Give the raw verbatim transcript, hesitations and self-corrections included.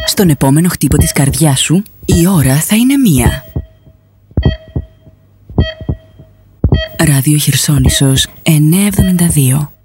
Στον επόμενο χτύπο της καρδιάς σου, η ώρα θα είναι μία. Ράδιο Χερσόνησος εννιακόσια εβδομήντα δύο.